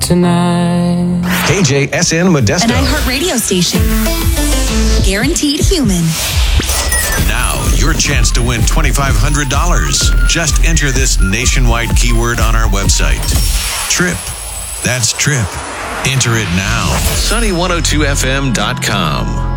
tonight. KJSN Modesto. An iHeart radio station. Guaranteed human. Now, your chance to win $2,500. Just enter this nationwide keyword on our website. Trip. That's Trip. Enter it now. Sunny102fm.com.